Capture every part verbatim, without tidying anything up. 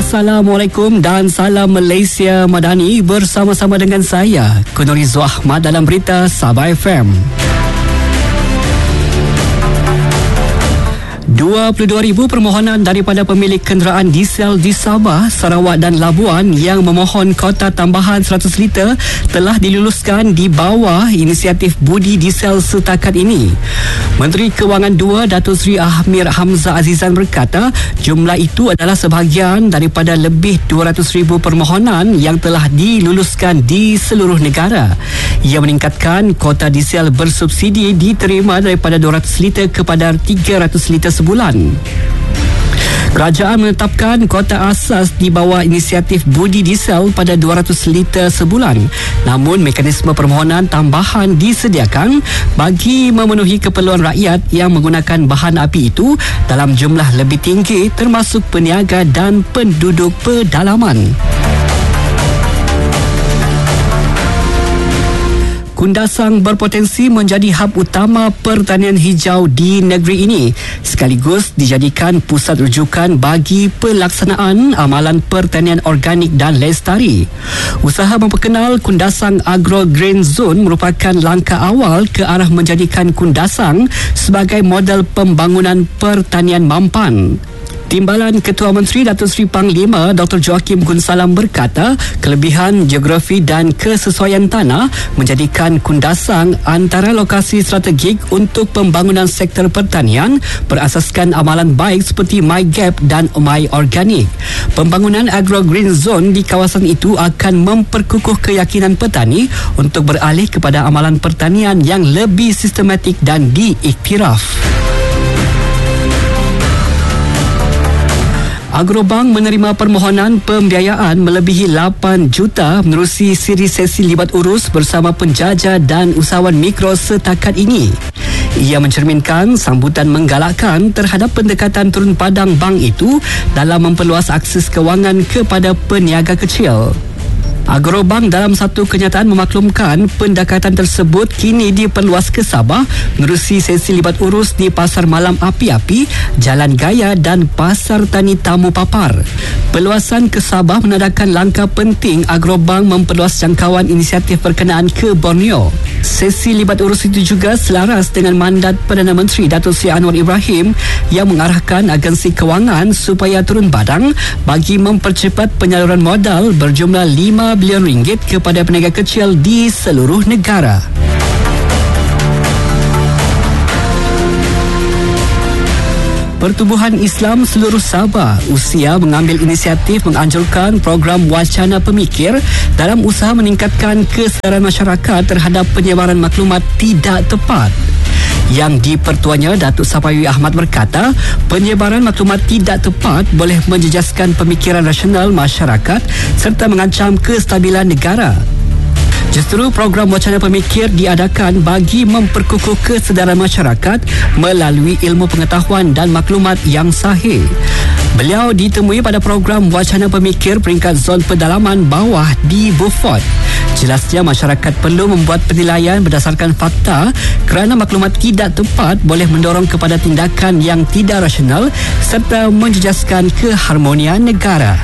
Assalamualaikum dan salam Malaysia Madani, bersama-sama dengan saya Kunurizo Ahmad dalam berita Sabah F M. dua puluh dua ribu permohonan daripada pemilik kenderaan diesel di Sabah, Sarawak dan Labuan yang memohon kota tambahan seratus liter telah diluluskan di bawah inisiatif Budi Diesel setakat ini. Menteri Kewangan dua Datuk Seri Amir Hamzah Azizan berkata jumlah itu adalah sebahagian daripada lebih dua ratus ribu permohonan yang telah diluluskan di seluruh negara. Ia meningkatkan kota diesel bersubsidi diterima daripada dua ratus liter kepada tiga ratus liter sebulan. Kerajaan menetapkan kota asas di bawah inisiatif Budi Diesel pada dua ratus liter sebulan. Namun mekanisme permohonan tambahan disediakan bagi memenuhi keperluan rakyat yang menggunakan bahan api itu dalam jumlah lebih tinggi, termasuk peniaga dan penduduk pedalaman. Kundasang berpotensi menjadi hub utama pertanian hijau di negeri ini, sekaligus dijadikan pusat rujukan bagi pelaksanaan amalan pertanian organik dan lestari. Usaha memperkenal Kundasang Agro Green Zone merupakan langkah awal ke arah menjadikan Kundasang sebagai model pembangunan pertanian mampan. Timbalan Ketua Menteri Datuk Seri Panglima Doktor Joakim Gunsalam berkata kelebihan geografi dan kesesuaian tanah menjadikan Kundasang antara lokasi strategik untuk pembangunan sektor pertanian berasaskan amalan baik seperti MyGap dan My Organic. Pembangunan Agro Green Zone di kawasan itu akan memperkukuh keyakinan petani untuk beralih kepada amalan pertanian yang lebih sistematik dan diiktiraf. Agrobank menerima permohonan pembiayaan melebihi lapan juta menerusi siri sesi libat urus bersama penjaja dan usahawan mikro setakat ini. Ia mencerminkan sambutan menggalakkan terhadap pendekatan turun padang bank itu dalam memperluas akses kewangan kepada peniaga kecil. Agrobank dalam satu kenyataan memaklumkan pendekatan tersebut kini diperluas ke Sabah menerusi sesi libat urus di Pasar Malam Api-Api, Jalan Gaya dan Pasar Tani Tamu Papar. Peluasan ke Sabah menandakan langkah penting Agrobank memperluas jangkauan inisiatif berkenaan ke Borneo. Sesi libat urus itu juga selaras dengan mandat Perdana Menteri Datuk Seri Anwar Ibrahim yang mengarahkan agensi kewangan supaya turun badang bagi mempercepat penyaluran modal berjumlah lima bilion ringgit kepada peniaga kecil di seluruh negara. Pertubuhan Islam seluruh Sabah Usia mengambil inisiatif menganjurkan program Wacana Pemikir dalam usaha meningkatkan kesedaran masyarakat terhadap penyebaran maklumat tidak tepat. Yang dipertuanya Datuk Sapawi Ahmad berkata penyebaran maklumat tidak tepat boleh menjejaskan pemikiran rasional masyarakat serta mengancam kestabilan negara. Justru program Wacana Pemikir diadakan bagi memperkukuh kesedaran masyarakat melalui ilmu pengetahuan dan maklumat yang sahih. Beliau ditemui pada program Wacana Pemikir peringkat zon pedalaman bawah di Beaufort. Jelasnya masyarakat perlu membuat penilaian berdasarkan fakta kerana maklumat tidak tepat boleh mendorong kepada tindakan yang tidak rasional serta menjejaskan keharmonian negara.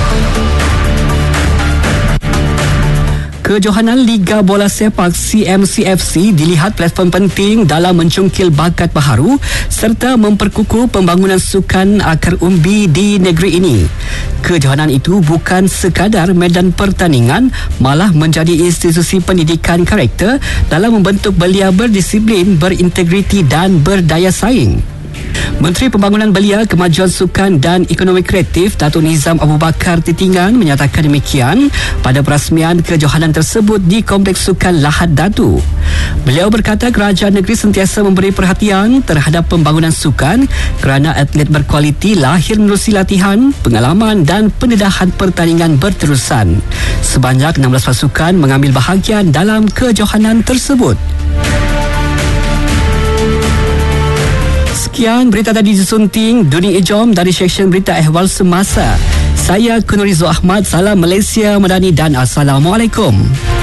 Kejohanan Liga Bola Sepak C M C F C dilihat platform penting dalam mencungkil bakat baharu serta memperkukuh pembangunan sukan akar umbi di negeri ini. Kejohanan itu bukan sekadar medan pertandingan, malah menjadi institusi pendidikan karakter dalam membentuk belia berdisiplin, berintegriti dan berdaya saing. Menteri Pembangunan Belia, Kemajuan Sukan dan Ekonomi Kreatif Datuk Nizam Abu Bakar Titingan menyatakan demikian pada perasmian kejohanan tersebut di Kompleks Sukan Lahad Datu. Beliau berkata kerajaan negeri sentiasa memberi perhatian terhadap pembangunan sukan kerana atlet berkualiti lahir menerusi latihan, pengalaman dan pendedahan pertandingan berterusan. Sebanyak enam belas pasukan mengambil bahagian dalam kejohanan tersebut. Sekian berita tadi disunting Duni Ejom dari Seksyen Berita Ehwal Semasa. Saya Kunurizo Ahmad, salam Malaysia Madani dan Assalamualaikum.